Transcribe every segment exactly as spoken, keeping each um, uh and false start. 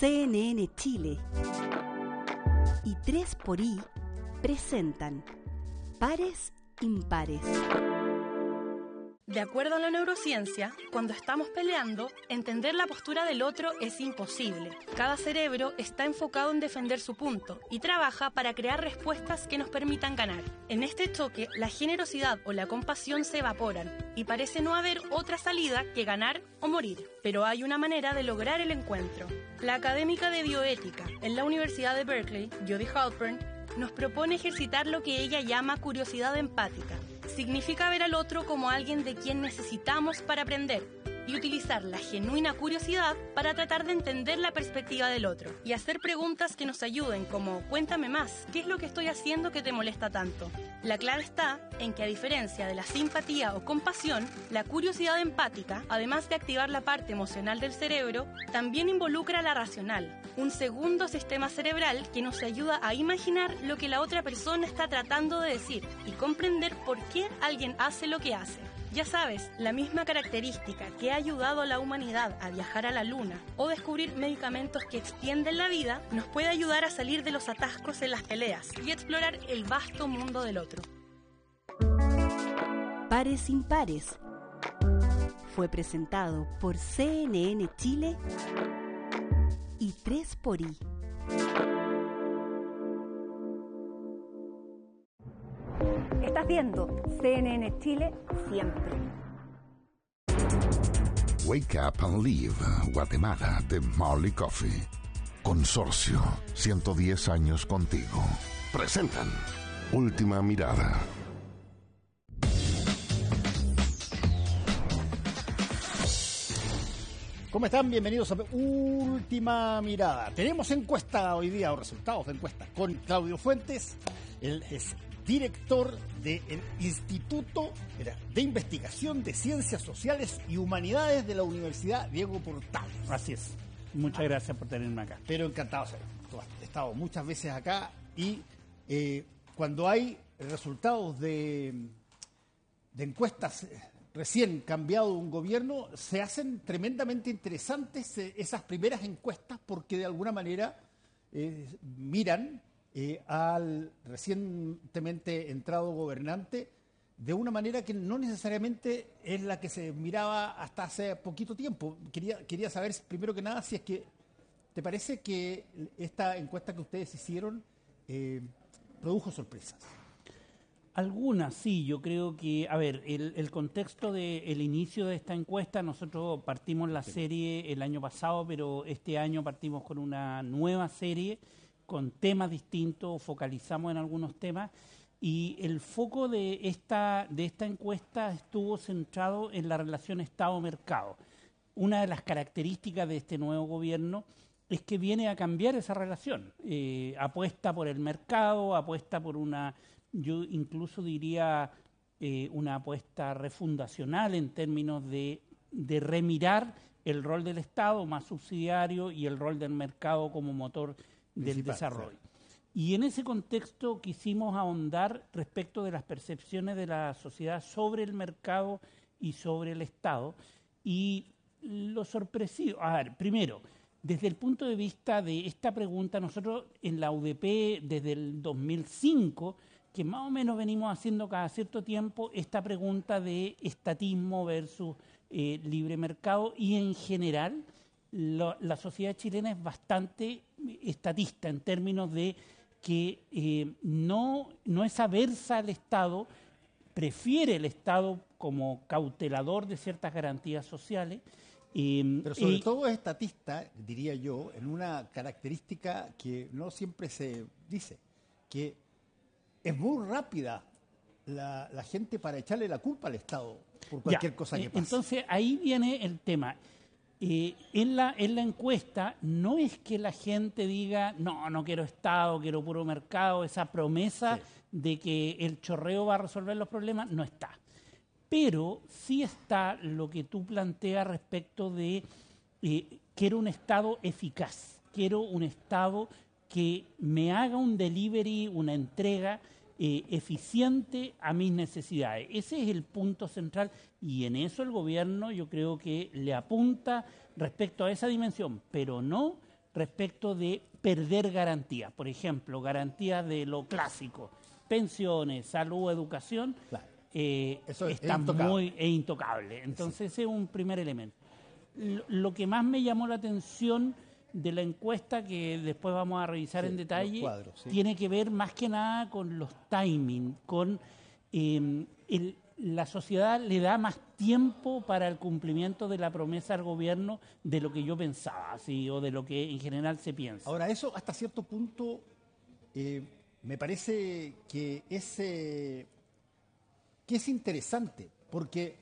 C N N Chile y tres por I presentan Pares Impares. De acuerdo a la neurociencia, cuando estamos peleando, entender la postura del otro es imposible. Cada cerebro está enfocado en defender su punto y trabaja para crear respuestas que nos permitan ganar. En este choque, la generosidad o la compasión se evaporan y parece no haber otra salida que ganar o morir. Pero hay una manera de lograr el encuentro. La académica de bioética en la Universidad de Berkeley, Jody Halpern, nos propone ejercitar lo que ella llama curiosidad empática. Significa ver al otro como alguien de quien necesitamos para aprender y utilizar la genuina curiosidad para tratar de entender la perspectiva del otro y hacer preguntas que nos ayuden como cuéntame más, ¿qué es lo que estoy haciendo que te molesta tanto? La clave está en que a diferencia de la simpatía o compasión, la curiosidad empática, además de activar la parte emocional del cerebro, también involucra la racional, un segundo sistema cerebral que nos ayuda a imaginar lo que la otra persona está tratando de decir y comprender por qué alguien hace lo que hace. Ya sabes, la misma característica que ha ayudado a la humanidad a viajar a la luna o descubrir medicamentos que extienden la vida, nos puede ayudar a salir de los atascos en las peleas y explorar el vasto mundo del otro. Pares Impares fue presentado por C N N Chile y tres por I. Estás viendo C N N Chile siempre. Wake Up and Live, Guatemala, de Marley Coffee. Consorcio, ciento diez años contigo. Presentan Última Mirada. ¿Cómo están? Bienvenidos a Última Mirada. Tenemos encuesta hoy día, o resultados de encuesta, con Claudio Fuentes. Él es director del Instituto de Investigación de Ciencias Sociales y Humanidades de la Universidad Diego Portales. Así es. Muchas ah, gracias por tenerme acá. Pero encantado de ser. He estado muchas veces acá y eh, cuando hay resultados de, de encuestas recién cambiado un gobierno, se hacen tremendamente interesantes eh, esas primeras encuestas porque de alguna manera eh, miran Eh, al recientemente entrado gobernante de una manera que no necesariamente es la que se miraba hasta hace poquito tiempo. Quería, quería saber, primero que nada, si es que te parece que esta encuesta que ustedes hicieron eh, produjo sorpresas. Algunas, sí. Yo creo que, a ver, el, el contexto del inicio de esta encuesta, nosotros partimos la serie el año pasado, pero este año partimos con una nueva serie con temas distintos, focalizamos en algunos temas y el foco de esta, de esta encuesta estuvo centrado en la relación Estado-mercado. Una de las características de este nuevo gobierno es que viene a cambiar esa relación, eh, apuesta por el mercado, apuesta por una, yo incluso diría, eh, una apuesta refundacional en términos de, de remirar el rol del Estado más subsidiario y el rol del mercado como motor del desarrollo. Y en ese contexto quisimos ahondar respecto de las percepciones de la sociedad sobre el mercado y sobre el Estado. Y lo sorpresivo, a ver, primero, desde el punto de vista de esta pregunta, nosotros en la U D P desde el dos mil cinco, que más o menos venimos haciendo cada cierto tiempo esta pregunta de estatismo versus eh, libre mercado y en general la, la sociedad chilena es bastante estatista en términos de que eh, no, no es aversa al Estado, prefiere el Estado como cautelador de ciertas garantías sociales. Eh, Pero sobre y, todo es estatista, diría yo, en una característica que no siempre se dice, que es muy rápida la, la gente para echarle la culpa al Estado por cualquier ya, cosa que pase. Entonces ahí viene el tema. Eh, en, la, en la encuesta no es que la gente diga no, no quiero Estado, quiero puro mercado, esa promesa sí. de que el chorreo va a resolver los problemas, no está. Pero sí está lo que tú planteas respecto de eh, quiero un Estado eficaz, quiero un Estado que me haga un delivery, una entrega eh, eficiente a mis necesidades. Ese es el punto central y en eso el gobierno yo creo que le apunta respecto a esa dimensión, pero no respecto de perder garantías. Por ejemplo, garantías de lo clásico, pensiones, salud, educación, Claro. eh, Eso es está intocable. muy es intocable. Entonces ese es un primer elemento. Lo, lo que más me llamó la atención de la encuesta, que después vamos a revisar Sí, en detalle, los cuadros, sí. tiene que ver más que nada con los timing, con eh, el, la sociedad le da más tiempo para el cumplimiento de la promesa al gobierno de lo que yo pensaba, ¿sí? O de lo que en general se piensa. Ahora, eso hasta cierto punto eh, me parece que es, eh, que es interesante, porque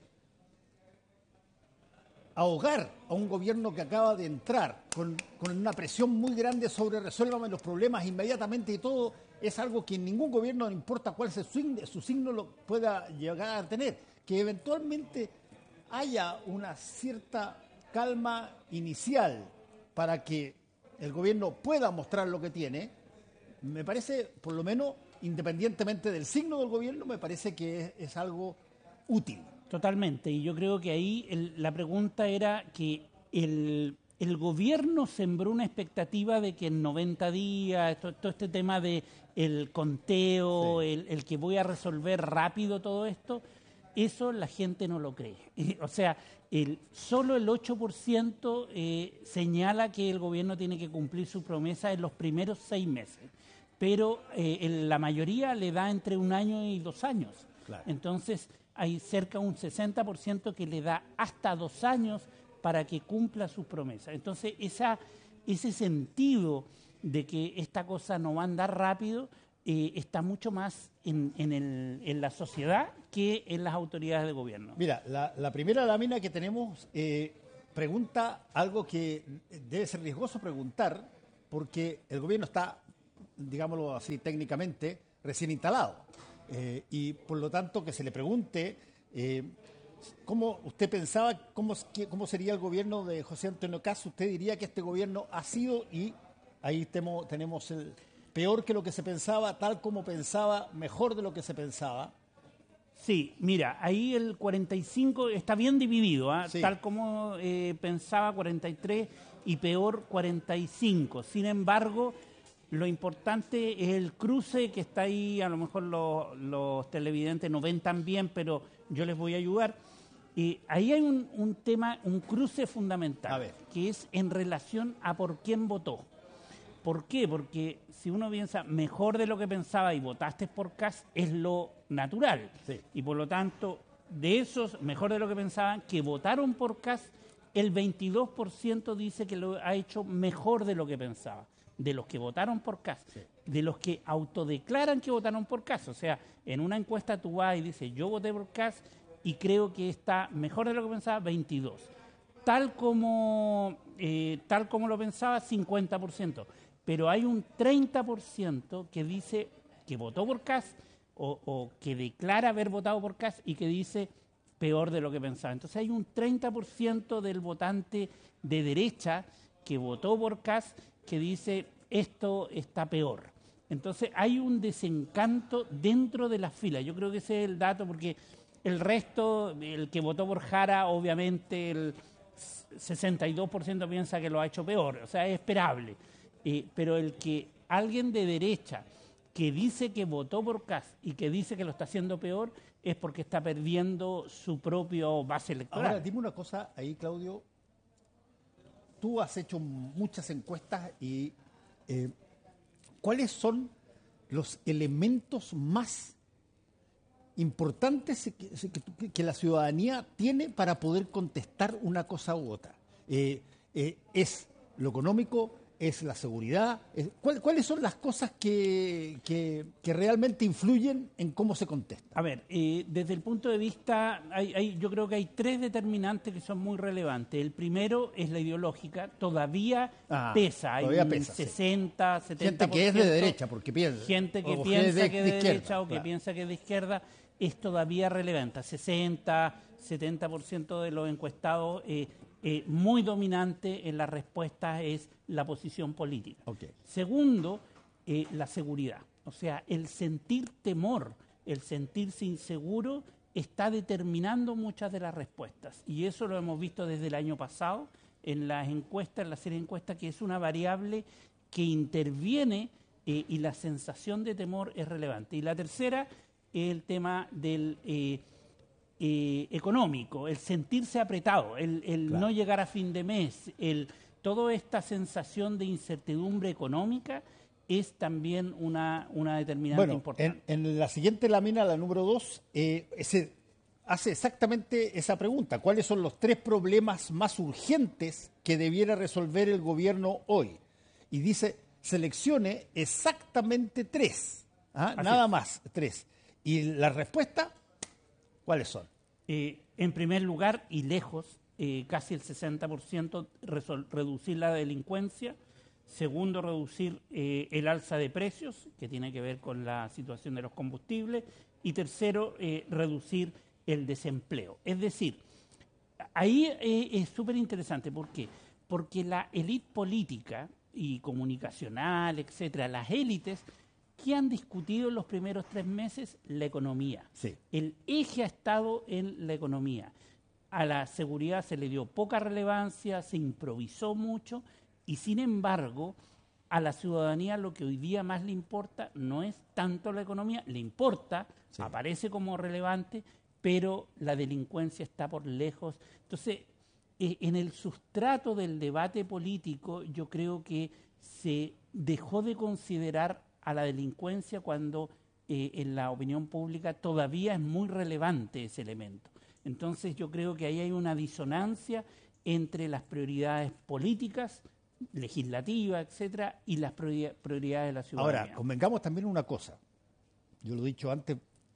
ahogar a un gobierno que acaba de entrar con, con una presión muy grande sobre resuélvame los problemas inmediatamente y todo, es algo que ningún gobierno, no importa cuál sea su signo, su signo, lo pueda llegar a tener. Que eventualmente haya una cierta calma inicial para que el gobierno pueda mostrar lo que tiene, me parece, por lo menos, independientemente del signo del gobierno, me parece que es, es algo útil. Totalmente, y yo creo que ahí el, la pregunta era que el, el gobierno sembró una expectativa de que en noventa días, todo, todo este tema de el conteo, Sí. el, el que voy a resolver rápido todo esto, eso la gente no lo cree. O sea, el, solo el ocho por ciento eh, señala que el gobierno tiene que cumplir su promesa en los primeros seis meses, pero eh, el- la mayoría le da entre un año y dos años. Claro. Entonces, hay cerca de un sesenta por ciento que le da hasta dos años para que cumpla sus promesas. Entonces, esa, ese sentido de que esta cosa no va a andar rápido eh, está mucho más en, en, el- en la sociedad que en las autoridades de gobierno. Mira, la, la primera lámina que tenemos eh, pregunta algo que debe ser riesgoso preguntar, porque el gobierno está, digámoslo así técnicamente, recién instalado. Eh, y por lo tanto que se le pregunte eh, cómo usted pensaba, cómo, cómo sería el gobierno de José Antonio Kast. Usted diría que este gobierno ha sido, y ahí temo, tenemos el peor que lo que se pensaba, tal como pensaba, mejor de lo que se pensaba. Sí, mira, ahí el cuarenta y cinco está bien dividido, ¿ah? Sí. Tal como eh, pensaba cuarenta y tres y peor cuarenta y cinco. Sin embargo, lo importante es el cruce que está ahí, a lo mejor los, los televidentes no ven tan bien, pero yo les voy a ayudar. Y ahí hay un, un tema, un cruce fundamental, A ver. que es en relación a por quién votó. ¿Por qué? Porque si uno piensa mejor de lo que pensaba y votaste por Kast, es lo natural. Sí. Y por lo tanto, de esos, mejor de lo que pensaban, que votaron por Kast, el veintidós por ciento dice que lo ha hecho mejor de lo que pensaba. De los que votaron por Kast, Sí. de los que autodeclaran que votaron por Kast. O sea, en una encuesta tú vas y dices, yo voté por Kast y creo que está mejor de lo que pensaba, veintidós. Tal como, eh, tal como lo pensaba, cincuenta por ciento. Pero hay un treinta por ciento que dice que votó por Kast o, o que declara haber votado por Kast y que dice peor de lo que pensaba. Entonces hay un treinta por ciento del votante de derecha que votó por Kast que dice esto está peor. Entonces hay un desencanto dentro de las filas. Yo creo que ese es el dato, porque el resto, el que votó por Jara, obviamente el sesenta y dos por ciento piensa que lo ha hecho peor, o sea, es esperable. Eh, pero el que alguien de derecha que dice que votó por Kast y que dice que lo está haciendo peor es porque está perdiendo su propio base electoral. Ahora, dime una cosa ahí, Claudio. Tú has hecho muchas encuestas y eh, ¿cuáles son los elementos más importantes que, que- que la ciudadanía tiene para poder contestar una cosa u otra? Eh, eh, ¿Es lo económico? ¿Es la seguridad? Es- ¿cuál- ¿Cuáles son las cosas que, que- que realmente influyen en cómo se contesta? A ver, eh, desde el punto de vista, hay, hay- yo creo que hay tres determinantes que son muy relevantes. El primero es la ideológica, todavía Ah, pesa, hay todavía un pesa, sí. sesenta, setenta Gente que es de derecha, porque piensa. gente que o piensa de- que es de de izquierda, derecha o que claro. piensa que es de izquierda, es todavía relevante. sesenta, setenta por ciento de los encuestados, eh, eh, muy dominante en las respuestas es la posición política. Ok. Segundo, eh, la seguridad. O sea, el sentir temor, el sentirse inseguro, está determinando muchas de las respuestas. Y eso lo hemos visto desde el año pasado, en las encuestas, en la serie de encuestas, que es una variable que interviene eh, y la sensación de temor es relevante. Y la tercera es el tema del eh, eh, económico, el sentirse apretado, el, el claro. no llegar a fin de mes, el, toda esta sensación de incertidumbre económica es también una, una determinante bueno, importante. En, en la siguiente lámina, la número dos, eh, ese, hace exactamente esa pregunta. ¿Cuáles son los tres problemas más urgentes que debiera resolver el gobierno hoy? Y dice, seleccione exactamente tres. ¿Ah? Nada es. más, tres. ¿Y la respuesta? ¿Cuáles son? Eh, en primer lugar, y lejos, eh, casi el sesenta por ciento resol- reducir la delincuencia. Segundo, reducir eh, el alza de precios, que tiene que ver con la situación de los combustibles. Y tercero, eh, reducir el desempleo. Es decir, ahí eh, es súper interesante. ¿Por qué? Porque la élite política y comunicacional, etcétera, las élites, ¿qué han discutido en los primeros tres meses? La economía. Sí. El eje ha estado en la economía. A la seguridad se le dio poca relevancia, se improvisó mucho. Y sin embargo, a la ciudadanía lo que hoy día más le importa no es tanto la economía, le importa, sí. aparece como relevante, pero la delincuencia está por lejos. Entonces, eh, en el sustrato del debate político, yo creo que se dejó de considerar a la delincuencia cuando eh, en la opinión pública todavía es muy relevante ese elemento. Entonces, yo creo que ahí hay una disonancia entre las prioridades políticas, legislativa, etcétera, y las prioridades de la ciudadanía. Ahora, convengamos también una cosa, yo lo he dicho antes,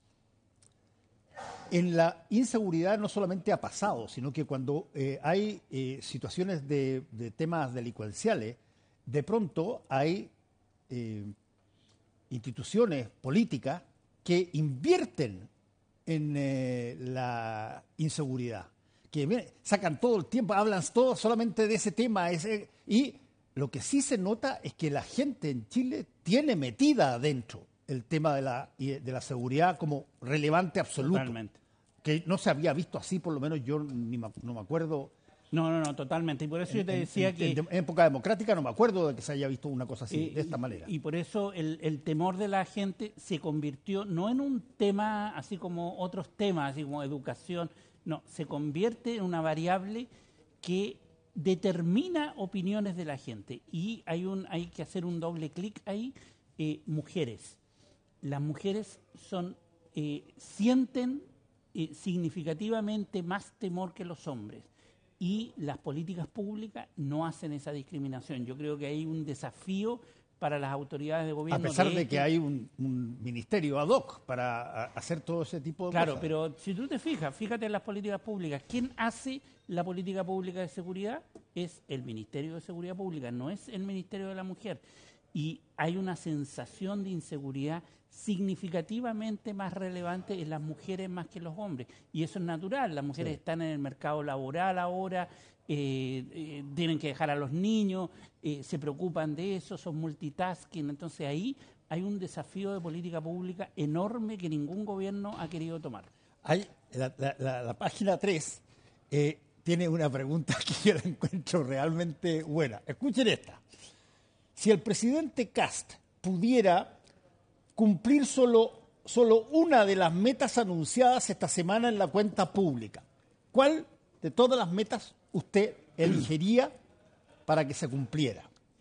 en la inseguridad no solamente ha pasado, sino que cuando eh, hay eh, situaciones de, de temas delincuenciales, de pronto hay eh, instituciones políticas que invierten en eh, la inseguridad. Que miren, sacan todo el tiempo, hablan todo solamente de ese tema. Ese, y lo que sí se nota es que la gente en Chile tiene metida adentro el tema de la, de la seguridad como relevante absoluto. Totalmente. Que no se había visto así, por lo menos yo ni me, no me acuerdo. No, no, no, totalmente. Y por eso en, yo te decía en, que... En, en época democrática no me acuerdo de que se haya visto una cosa así, eh, de esta manera. Y, y por eso el, el temor de la gente se convirtió no en un tema así como otros temas, así como educación. No, se convierte en una variable que determina opiniones de la gente. Y hay, un, hay que hacer un doble clic ahí. Eh, mujeres. Las mujeres son, eh, sienten eh, significativamente más temor que los hombres. Y las políticas públicas no hacen esa discriminación. Yo creo que hay un desafío para las autoridades de gobierno. A pesar de, de que hay un, un ministerio ad hoc para hacer todo ese tipo de claro, cosas. Claro, pero si tú te fijas, fíjate en las políticas públicas. ¿Quién hace la política pública de seguridad? Es el Ministerio de Seguridad Pública, no es el Ministerio de la Mujer. Y hay una sensación de inseguridad significativamente más relevante en las mujeres más que en los hombres. Y eso es natural. Las mujeres sí. están en el mercado laboral ahora, eh, eh, tienen que dejar a los niños, eh, se preocupan de eso, son multitasking. Entonces ahí hay un desafío de política pública enorme que ningún gobierno ha querido tomar. Hay, la, la, la, la página tres eh, tiene una pregunta que yo la encuentro realmente buena. Escuchen esta. Si el presidente Kast pudiera cumplir solo, solo una de las metas anunciadas esta semana en la cuenta pública, ¿cuál de todas las metas usted elegiría para que se cumpliera?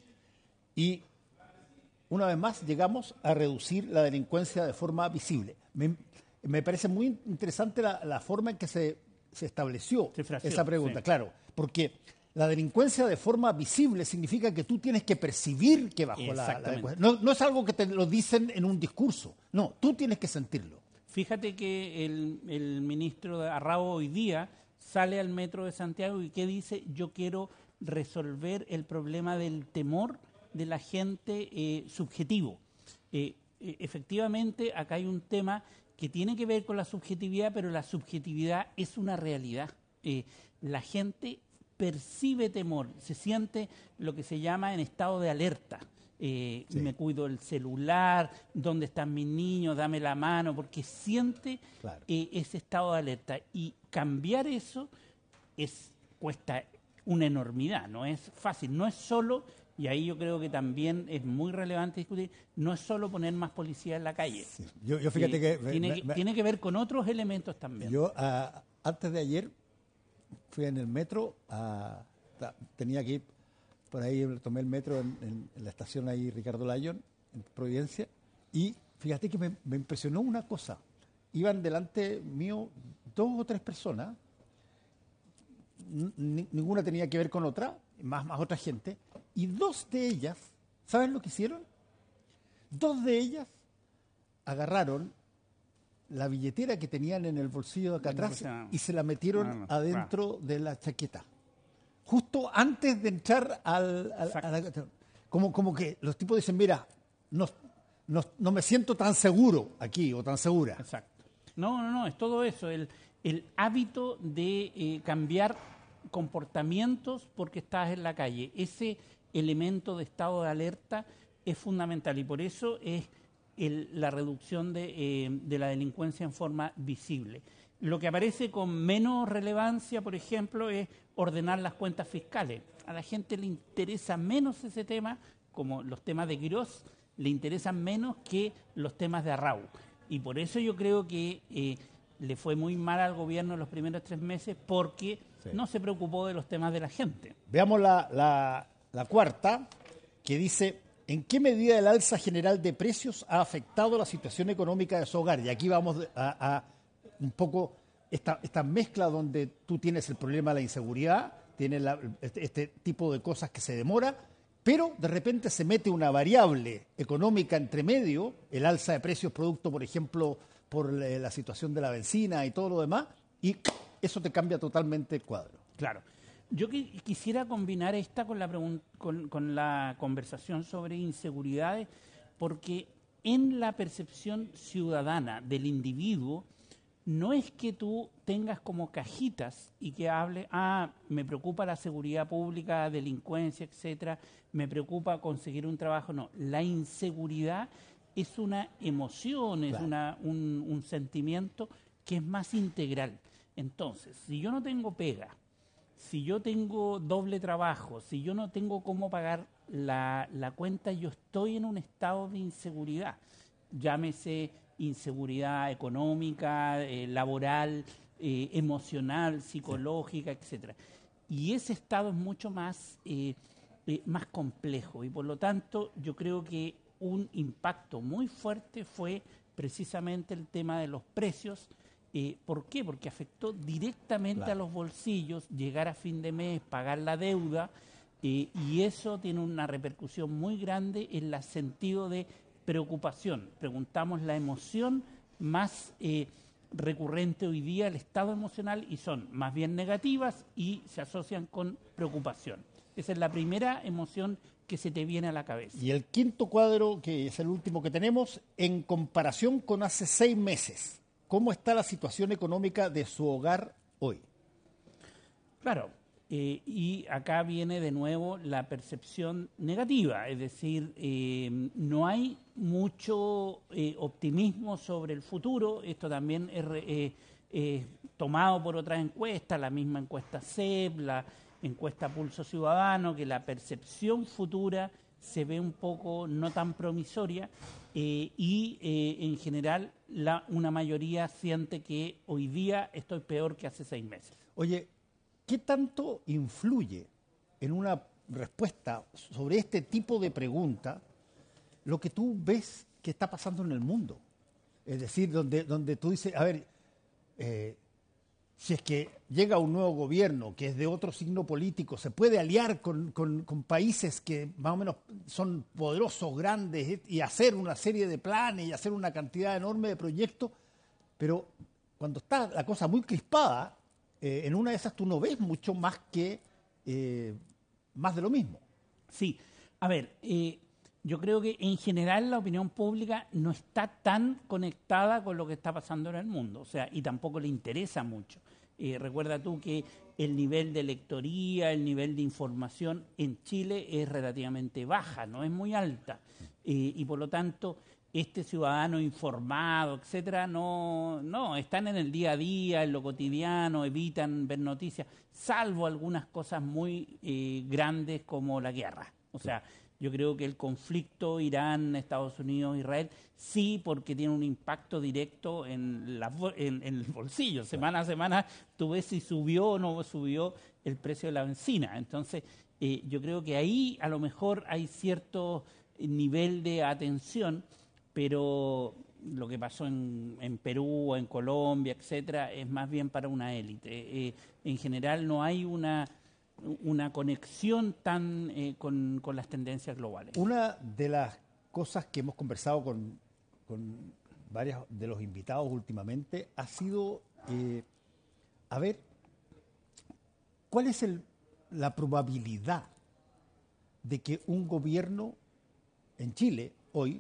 Y una vez más llegamos a reducir la delincuencia de forma visible. Me, me parece muy interesante la, la forma en que se, se estableció se fració, esa pregunta, sí. Claro, porque la delincuencia de forma visible significa que tú tienes que percibir que bajó la, la delincuencia. No, no es algo que te lo dicen en un discurso, no, tú tienes que sentirlo. Fíjate que el, el ministro de Arrao hoy día sale al metro de Santiago y ¿qué dice? Yo quiero resolver el problema del temor de la gente eh, subjetivo. Eh, eh, efectivamente, acá hay un tema que tiene que ver con la subjetividad, pero la subjetividad es una realidad. Eh, la gente percibe temor, se siente lo que se llama en estado de alerta. Eh, sí. Me cuido el celular, ¿dónde están mis niños? Dame la mano, porque siente claro. eh, ese estado de alerta. Y cambiar eso es, cuesta una enormidad, no es fácil, no es solo, y ahí yo creo que también es muy relevante discutir, no es solo poner más policía en la calle. Sí. Yo, yo fíjate que... Tiene, me, que... me, tiene que ver con otros elementos también. Yo, uh, antes de ayer, fui en el metro, a, tenía que ir por ahí, tomé el metro en, en, en la estación ahí Ricardo Lyon, en Providencia, y fíjate que me, me impresionó una cosa. Iban delante mío dos o tres personas, N- ninguna tenía que ver con otra, más, más otra gente, y dos de ellas, ¿saben lo que hicieron? Dos de ellas agarraron la billetera que tenían en el bolsillo de acá atrás o sea, y se la metieron no, no, adentro claro. de la chaqueta. Justo antes de entrar al... al a la, como, como que los tipos dicen, mira, no, no, no me siento tan seguro aquí o tan segura. Exacto. No, no, no, es todo eso, el, el hábito de eh, cambiar comportamientos porque estás en la calle. Ese elemento de estado de alerta es fundamental y por eso es el, la reducción de, eh, de la delincuencia en forma visible. Lo que aparece con menos relevancia, por ejemplo, es ordenar las cuentas fiscales. A la gente le interesa menos ese tema, como los temas de Quirós, le interesan menos que los temas de Arrau. Y por eso yo creo que eh, le fue muy mal al gobierno en los primeros tres meses porque sí. no se preocupó de los temas de la gente. Veamos la, la, la cuarta, que dice, ¿en qué medida el alza general de precios ha afectado la situación económica de su hogar? Y aquí vamos a, a un poco esta, esta mezcla donde tú tienes el problema de la inseguridad, tienes la, este, este tipo de cosas que se demora, pero de repente se mete una variable económica entre medio, el alza de precios producto, por ejemplo, por la situación de la benzina y todo lo demás, y eso te cambia totalmente el cuadro. Claro. Yo que, quisiera combinar esta con la, con, con la conversación sobre inseguridades, porque en la percepción ciudadana del individuo, no es que tú tengas como cajitas y que hable, ah, me preocupa la seguridad pública, delincuencia, etcétera, me preocupa conseguir un trabajo. No, la inseguridad es una emoción, es claro. una, un, un sentimiento que es más integral. Entonces, si yo no tengo pega, si yo tengo doble trabajo, si yo no tengo cómo pagar la, la cuenta, yo estoy en un estado de inseguridad. Llámese inseguridad económica, eh, laboral, eh, emocional, psicológica, etcétera. Y ese estado es mucho más, eh, eh, más complejo y por lo tanto yo creo que un impacto muy fuerte fue precisamente el tema de los precios. Eh, ¿Por qué? Porque afectó directamente claro. a los bolsillos, llegar a fin de mes, pagar la deuda, eh, y eso tiene una repercusión muy grande en el sentido de preocupación. Preguntamos la emoción más eh, recurrente hoy día, el estado emocional, y son más bien negativas y se asocian con preocupación. Esa es la primera emoción que se te viene a la cabeza. Y el quinto cuadro, que es el último que tenemos, en comparación con hace seis meses, ¿cómo está la situación económica de su hogar hoy? Claro, eh, y acá viene de nuevo la percepción negativa, es decir, eh, no hay mucho eh, optimismo sobre el futuro. Esto también es eh, eh, tomado por otras encuestas, la misma encuesta C E P, la encuesta Pulso Ciudadano, que la percepción futura se ve un poco no tan promisoria eh, y eh, en general la, una mayoría siente que hoy día estoy peor que hace seis meses. Oye, ¿qué tanto influye en una respuesta sobre este tipo de pregunta lo que tú ves que está pasando en el mundo? Es decir, donde, donde tú dices, a ver, eh, si es que llega un nuevo gobierno que es de otro signo político, se puede aliar con, con, con países que más o menos son poderosos, grandes, y hacer una serie de planes y hacer una cantidad enorme de proyectos, pero cuando está la cosa muy crispada, eh, en una de esas tú no ves mucho más que eh, más de lo mismo. Sí, a ver, eh, yo creo que en general la opinión pública no está tan conectada con lo que está pasando en el mundo, o sea, y tampoco le interesa mucho. Eh, recuerda tú que el nivel de lectoría, el nivel de información en Chile es relativamente baja, no es muy alta, eh, y por lo tanto este ciudadano informado, etcétera, no, no, están en el día a día, en lo cotidiano, evitan ver noticias, salvo algunas cosas muy eh, grandes como la guerra. O sea, yo creo que el conflicto Irán, Estados Unidos, Israel, sí, porque tiene un impacto directo en, la, en, en el bolsillo. Semana a semana tú ves si subió o no subió el precio de la benzina. Entonces, eh, yo creo que ahí a lo mejor hay cierto nivel de atención, pero lo que pasó en, en Perú, en Colombia, etcétera, es más bien para una élite. Eh, en general no hay una, una conexión tan eh, con, con las tendencias globales. Una de las cosas que hemos conversado con, con varios de los invitados últimamente ha sido, eh, a ver, ¿cuál es el, la probabilidad de que un gobierno en Chile hoy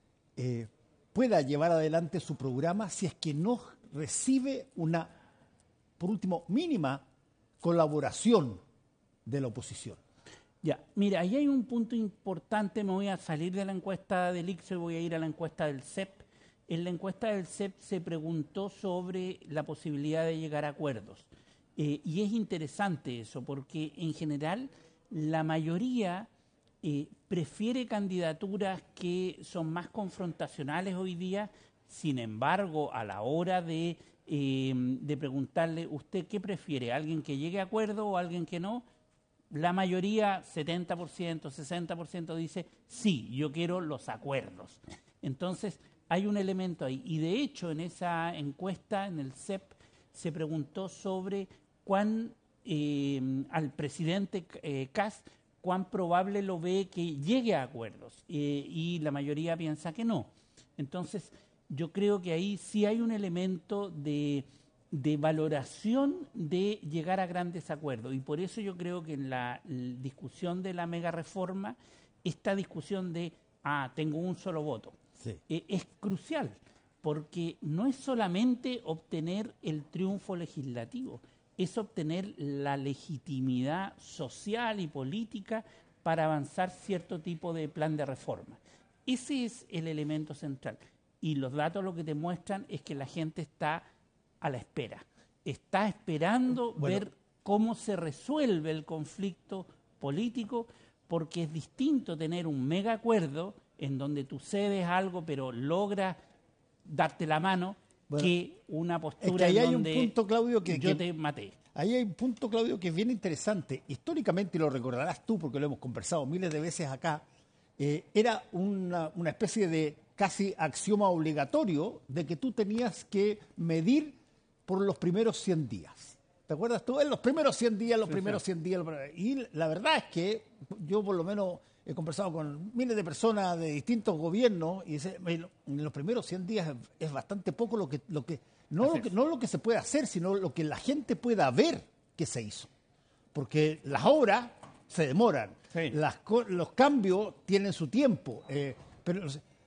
eh, pueda llevar adelante su programa si es que no recibe una, por último, mínima colaboración de la oposición? Ya, mira, ahí hay un punto importante. Me voy a salir de la encuesta del I C S O y voy a ir a la encuesta del C E P. En la encuesta del C E P se preguntó sobre la posibilidad de llegar a acuerdos. Eh, y es interesante eso, porque en general la mayoría eh, prefiere candidaturas que son más confrontacionales hoy día. Sin embargo, a la hora de, eh, de preguntarle, ¿usted qué prefiere? ¿Alguien que llegue a acuerdo o alguien que no? La mayoría, setenta por ciento, sesenta por ciento dice, sí, yo quiero los acuerdos. Entonces, hay un elemento ahí. Y de hecho, en esa encuesta, en el C E P, se preguntó sobre cuán, eh, al presidente eh, Kast, cuán probable lo ve que llegue a acuerdos. Eh, y la mayoría piensa que no. Entonces, yo creo que ahí sí hay un elemento de... de valoración de llegar a grandes acuerdos. Y por eso yo creo que en la, la discusión de la mega reforma, esta discusión de, ah, tengo un solo voto, Sí. eh, es crucial, porque no es solamente obtener el triunfo legislativo, es obtener la legitimidad social y política para avanzar cierto tipo de plan de reforma. Ese es el elemento central. Y los datos lo que te muestran es que la gente está a la espera. Está esperando Bueno. ver cómo se resuelve el conflicto político, porque es distinto tener un mega acuerdo en donde tú cedes algo pero logras darte la mano, Bueno, que una es postura que ahí en hay un donde punto, Claudio, que, yo que- te maté. ahí hay un punto, Claudio, que es bien interesante. Históricamente, y lo recordarás tú porque lo hemos conversado miles de veces acá, eh, era una, una especie de casi axioma obligatorio de que tú tenías que medir por los primeros cien días. ¿Te acuerdas tú? En los primeros cien días, los Sí, primeros sí. cien días. Y la verdad es que yo por lo menos he conversado con miles de personas de distintos gobiernos y dice, en los primeros cien días es, es bastante poco lo que, lo que, no Así lo que, es. no lo que se puede hacer, sino lo que la gente pueda ver que se hizo. Porque las obras se demoran, Sí. las co- los cambios tienen su tiempo. eh, pero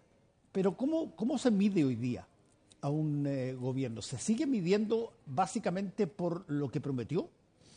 pero ¿cómo, cómo se mide hoy día a un eh, gobierno? ¿Se sigue midiendo básicamente por lo que prometió?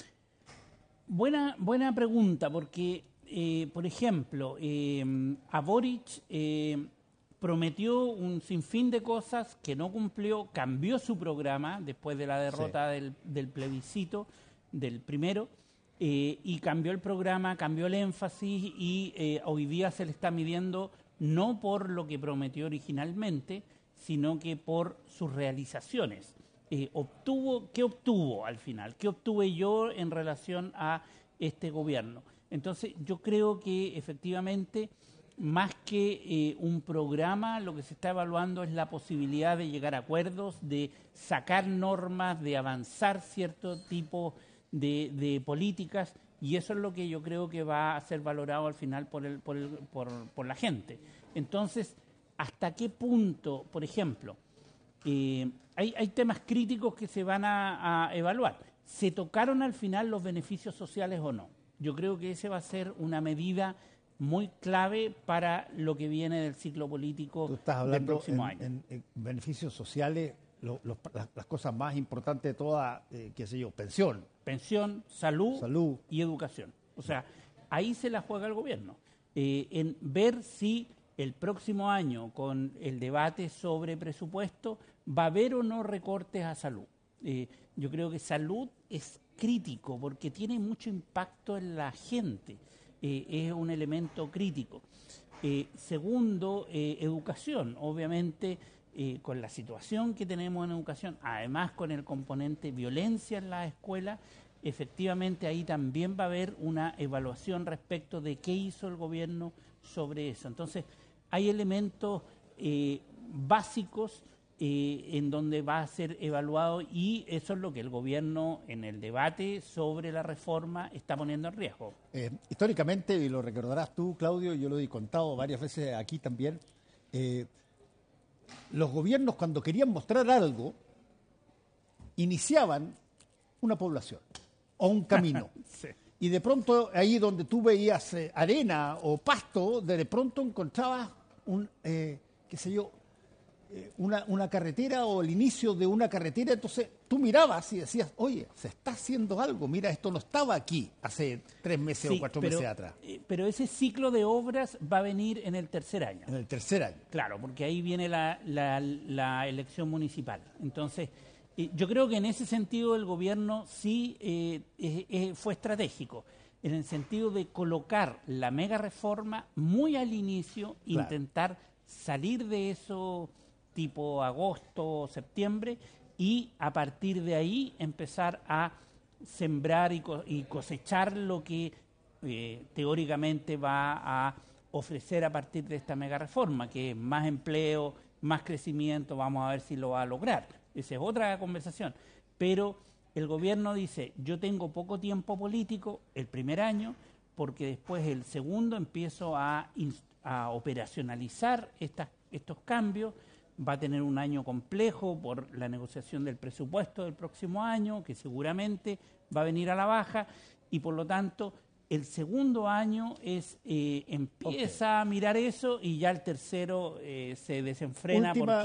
Buena, buena pregunta, porque, eh, por ejemplo, eh, a Boric eh, prometió un sinfín de cosas que no cumplió, cambió su programa después de la derrota del, del plebiscito, del primero, eh, y cambió el programa, cambió el énfasis y eh, hoy día se le está midiendo no por lo que prometió originalmente, sino que por sus realizaciones. Eh, obtuvo, ¿qué obtuvo al final? ¿Qué obtuve yo en relación a este gobierno? Entonces, yo creo que efectivamente, más que eh, un programa, lo que se está evaluando es la posibilidad de llegar a acuerdos, de sacar normas, de avanzar cierto tipo de, de políticas, y eso es lo que yo creo que va a ser valorado al final por, el, por, el, por, por la gente. Entonces, ¿hasta qué punto, por ejemplo, eh, hay, hay temas críticos que se van a, a evaluar? ¿Se tocaron al final los beneficios sociales o no? Yo creo que esa va a ser una medida muy clave para lo que viene del ciclo político Tú estás del hablando próximo en, año. en- en beneficios sociales, lo- los- las, las cosas más importantes de todas, eh, qué sé yo, pensión, Pensión, salud, salud. y educación. O sea, ahí se la juega el gobierno, eh, en ver si el próximo año, con el debate sobre presupuesto, va a haber o no recortes a salud. Eh, yo creo que salud es crítico porque tiene mucho impacto en la gente, eh, es un elemento crítico. Eh, segundo, eh, educación, obviamente eh, con la situación que tenemos en educación, además con el componente violencia en la escuela, efectivamente ahí también va a haber una evaluación respecto de qué hizo el gobierno sobre eso. Entonces, hay elementos eh, básicos eh, en donde va a ser evaluado y eso es lo que el gobierno en el debate sobre la reforma está poniendo en riesgo. Eh, históricamente, y lo recordarás tú, Claudio, yo lo he contado varias veces aquí también, eh, los gobiernos cuando querían mostrar algo, iniciaban una población o un camino. Sí. Y de pronto, ahí donde tú veías eh, arena o pasto, de pronto encontrabas un, eh, qué sé yo, eh, una, una carretera o el inicio de una carretera. Entonces tú mirabas y decías, oye, se está haciendo algo. Mira, esto no estaba aquí hace tres meses Sí, o cuatro pero, meses atrás. eh, pero ese ciclo de obras va a venir en el tercer año. En el tercer año. Claro, porque ahí viene la, la, la elección municipal. Entonces, eh, yo creo que en ese sentido el gobierno sí eh, eh, eh, fue estratégico, en el sentido de colocar la mega reforma muy al inicio, Claro. intentar salir de eso tipo agosto, septiembre, y a partir de ahí empezar a sembrar y, co- y cosechar lo que eh, teóricamente va a ofrecer a partir de esta mega reforma, que es más empleo, más crecimiento, vamos a ver si lo va a lograr. Esa es otra conversación. Pero el gobierno dice, yo tengo poco tiempo político el primer año, porque después el segundo empiezo a, ins- a operacionalizar estas, estos cambios, va a tener un año complejo por la negociación del presupuesto del próximo año, que seguramente va a venir a la baja, y por lo tanto el segundo año es eh, empieza a mirar eso y ya el tercero eh, se desenfrena. Última- porque